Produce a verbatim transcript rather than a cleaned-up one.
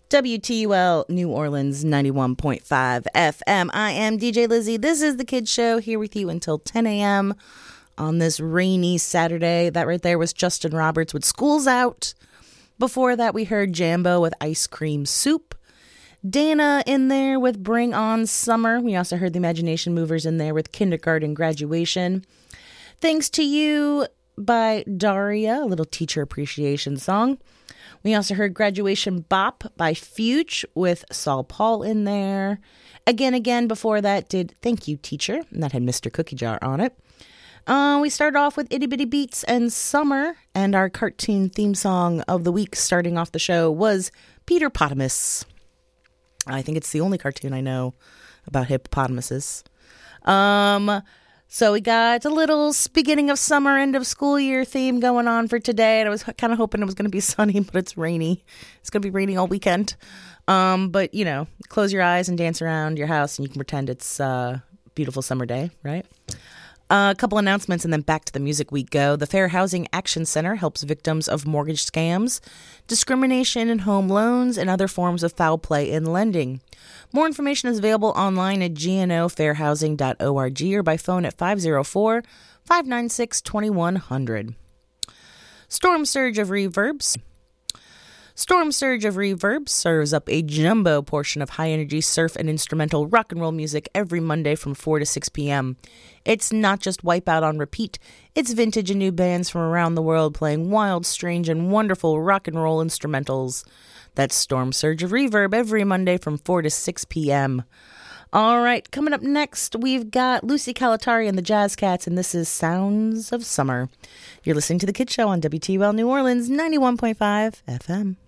W T U L New Orleans ninety-one point five F M. I am D J Lizzie. This is the Kids Show, here with you until ten a.m. on this rainy Saturday. That right there was Justin Roberts with School's Out. Before that, we heard Jambo with Ice Cream Soup. Dana in there with Bring On Summer. We also heard the Imagination Movers in there with Kindergarten Graduation. Thanks to You by Daria, a little teacher appreciation song. We also heard Graduation Bop by Fuge with Saul Paul in there. Again, again, before that did Thank You Teacher, and that had Mister Cookie Jar on it. Uh, we started off with Itty Bitty Beats and Summer, and our cartoon theme song of the week starting off the show was Peter Potamus. I think it's the only cartoon I know about hippopotamuses. Um... So we got a little beginning of summer, end of school year theme going on for today. And I was kind of hoping it was going to be sunny, but it's rainy. It's going to be rainy all weekend. Um, but, you know, close your eyes and dance around your house and you can pretend it's a beautiful summer day, right? Uh, a couple announcements and then back to the music we go. The Fair Housing Action Center helps victims of mortgage scams, discrimination in home loans, and other forms of foul play in lending. More information is available online at g n o fair housing dot org or by phone at five oh four, five nine six, two one zero zero. Storm Surge of Reverbs. Storm Surge of Reverb serves up a jumbo portion of high-energy surf and instrumental rock and roll music every Monday from four to six p.m. It's not just Wipeout on repeat. It's vintage and new bands from around the world playing wild, strange, and wonderful rock and roll instrumentals. That's Storm Surge of Reverb every Monday from four to six p.m. All right, coming up next, we've got Lucy Calatari and the Jazz Cats, and this is Sounds of Summer. You're listening to The Kids Show on W T U L New Orleans ninety-one point five F M.